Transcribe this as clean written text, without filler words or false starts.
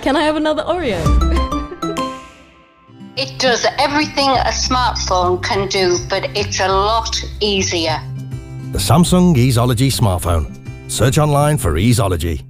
Can I have another Oreo? It does everything a smartphone can do, but it's a lot easier. The Samsung Easeology smartphone. Search online for Easeology.